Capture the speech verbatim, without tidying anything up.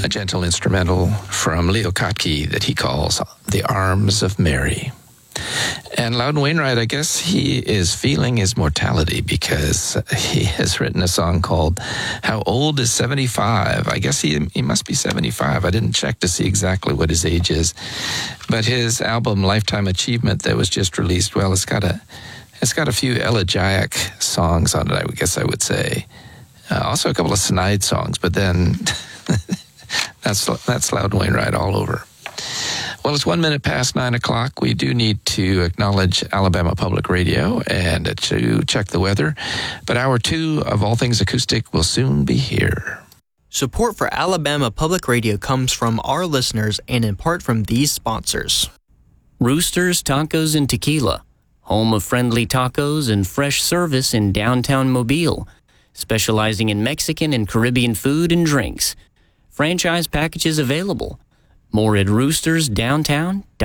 a gentle instrumental from Leo Kottke that he calls The Arms of Mary. And Loudon Wainwright, I guess he is feeling his mortality because he has written a song called How Old is seventy-five? I guess he he must be seventy-five. I didn't check to see exactly what his age is. But his album Lifetime Achievement that was just released, well, it's got a it's got a few elegiac songs on it, I guess I would say. Uh, also a couple of snide songs, but then that's that's Loudon Wainwright all over. Well, it's one minute past nine o'clock. We do need to acknowledge Alabama Public Radio and to check the weather. But hour two of All Things Acoustic will soon be here. Support for Alabama Public Radio comes from our listeners and in part from these sponsors. Roosters Tacos and Tequila, home of friendly tacos and fresh service in downtown Mobile, specializing in Mexican and Caribbean food and drinks. Franchise packages available. More at roosters downtown dot com.